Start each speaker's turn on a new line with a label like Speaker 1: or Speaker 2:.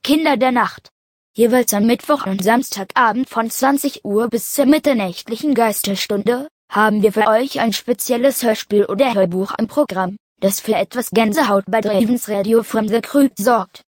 Speaker 1: Kinder der Nacht. Jeweils am Mittwoch und Samstagabend von 20 Uhr bis zur mitternächtlichen Geisterstunde haben wir für euch ein spezielles Hörspiel oder Hörbuch im Programm, das für etwas Gänsehaut bei Dravens Radio from the Crypt sorgt.